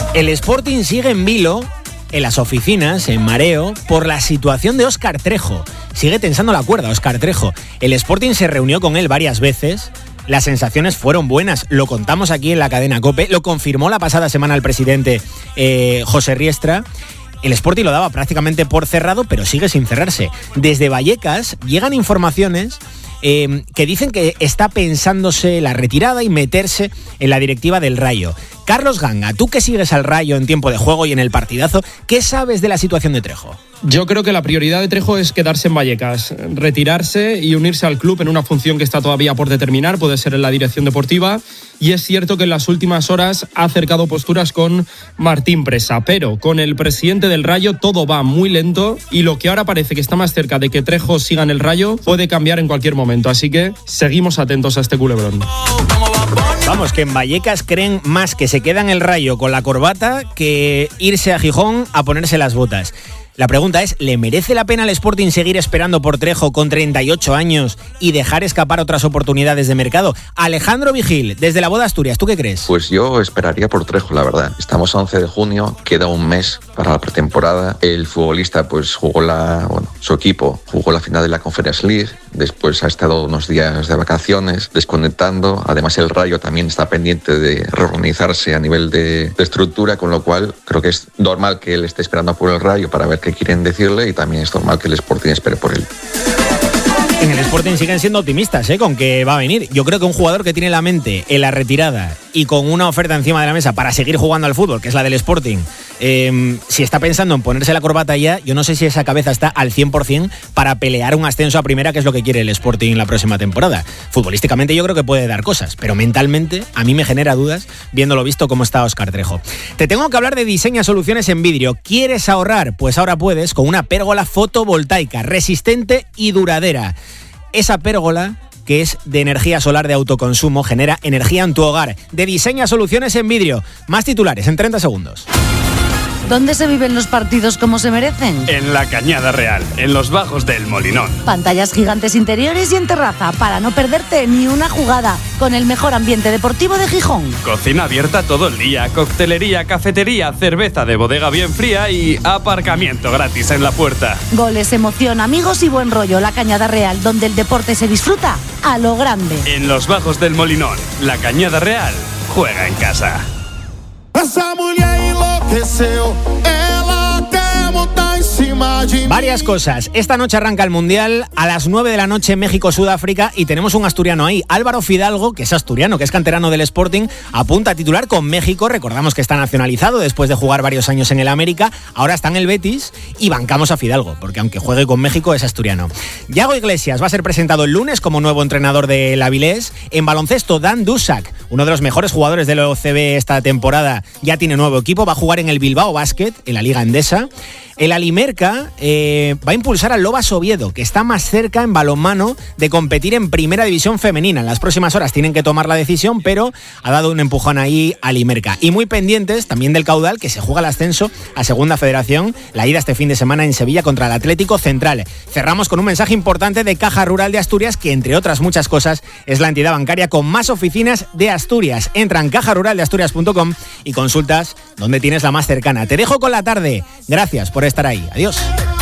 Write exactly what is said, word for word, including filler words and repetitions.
El Sporting sigue en vilo, en las oficinas, en mareo, por la situación de Óscar Trejo. Sigue tensando la cuerda Óscar Trejo. El Sporting se reunió con él varias veces. Las sensaciones fueron buenas, lo contamos aquí en la cadena COPE, lo confirmó la pasada semana el presidente eh, José Riestra. El Sporting lo daba prácticamente por cerrado, pero sigue sin cerrarse. Desde Vallecas llegan informaciones eh, que dicen que está pensándose la retirada y meterse en la directiva del Rayo. Carlos Ganga, tú que sigues al Rayo en tiempo de juego y en el partidazo, ¿qué sabes de la situación de Trejo? Yo creo que la prioridad de Trejo es quedarse en Vallecas, retirarse y unirse al club en una función que está todavía por determinar, puede ser en la dirección deportiva, y es cierto que en las últimas horas ha acercado posturas con Martín Presa, pero con el presidente del Rayo todo va muy lento y lo que ahora parece que está más cerca de que Trejo siga en el Rayo puede cambiar en cualquier momento, así que seguimos atentos a este culebrón. Vamos, que en Vallecas creen más que se queda en el Rayo con la corbata que irse a Gijón a ponerse las botas. La pregunta es, ¿le merece la pena al Sporting seguir esperando por Trejo con treinta y ocho años y dejar escapar otras oportunidades de mercado? Alejandro Vigil, desde la Voz de Asturias, ¿tú qué crees? Pues yo esperaría por Trejo, la verdad. Estamos a once de junio, queda un mes para la pretemporada. El futbolista pues jugó la, bueno, su equipo jugó la final de la Conference League, después ha estado unos días de vacaciones, desconectando. Además el Rayo también está pendiente de reorganizarse a nivel de, de estructura, con lo cual creo que es normal que él esté esperando por el Rayo para ver qué quieren decirle, y también es normal que el Sporting espere por él. En el Sporting siguen siendo optimistas, ¿eh? Con que va a venir. Yo creo que un jugador que tiene la mente en la retirada y con una oferta encima de la mesa para seguir jugando al fútbol, que es la del Sporting, eh, si está pensando en ponerse la corbata ya, yo no sé si esa cabeza está al cien por ciento para pelear un ascenso a primera, que es lo que quiere el Sporting la próxima temporada. Futbolísticamente yo creo que puede dar cosas, pero mentalmente a mí me genera dudas viéndolo visto cómo está Óscar Trejo. Te tengo que hablar de Diseña Soluciones en Vidrio. ¿Quieres ahorrar? Pues ahora puedes con una pérgola fotovoltaica resistente y duradera. Esa pérgola, que es de energía solar de autoconsumo, genera energía en tu hogar. De Diseña Soluciones en Vidrio. Más titulares en treinta segundos. ¿Dónde se viven los partidos como se merecen? En la Cañada Real, en los bajos del Molinón. Pantallas gigantes interiores y en terraza, para no perderte ni una jugada, con el mejor ambiente deportivo de Gijón. Cocina abierta todo el día, coctelería, cafetería, cerveza de bodega bien fría y aparcamiento gratis en la puerta. Goles, emoción, amigos y buen rollo. La Cañada Real, donde el deporte se disfruta a lo grande. En los bajos del Molinón, la Cañada Real juega en casa. Varias cosas. Esta noche arranca el Mundial a las nueve de la noche, México-Sudáfrica, y tenemos un asturiano ahí. Álvaro Fidalgo, que es asturiano, que es canterano del Sporting, apunta a titular con México. Recordamos que está nacionalizado después de jugar varios años en el América. Ahora está en el Betis y bancamos a Fidalgo, porque aunque juegue con México es asturiano. Yago Iglesias va a ser presentado el lunes como nuevo entrenador del Avilés. En baloncesto, Dan Dusak, uno de los mejores jugadores del O C B esta temporada, ya tiene nuevo equipo. Va a jugar en el Bilbao Basket, en la Liga Endesa. El Alimerca eh, va a impulsar al Lobas Oviedo, que está más cerca en balonmano de competir en primera división femenina. En las próximas horas tienen que tomar la decisión, pero ha dado un empujón ahí Alimerca. Y muy pendientes también del Caudal, que se juega el ascenso a Segunda Federación, la ida este fin de semana en Sevilla contra el Atlético Central. Cerramos con un mensaje importante de Caja Rural de Asturias, que entre otras muchas cosas es la entidad bancaria con más oficinas de Asturias. Entra en caja rural de asturias punto com y consultas dónde tienes la más cercana. Te dejo con la tarde. Gracias por estar ahí. Adiós.